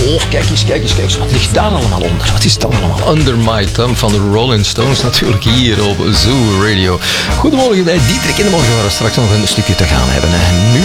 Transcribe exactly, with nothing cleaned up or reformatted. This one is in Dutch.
Oh, kijk eens, kijk eens, kijk eens. Wat ligt daar allemaal onder? Wat is dat allemaal? Under My Thumb van de Rolling Stones natuurlijk hier op Zoo Radio. Goedemorgen bij Diederik in de morgen waar we straks nog een stukje te gaan hebben. Hè. Nu